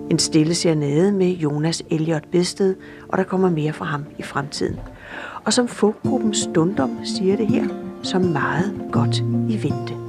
En stille serenade med Jonas Elliot Bedsted, og der kommer mere fra ham i fremtiden. Og som folkgruppen Stundom siger det her, så meget godt i vente.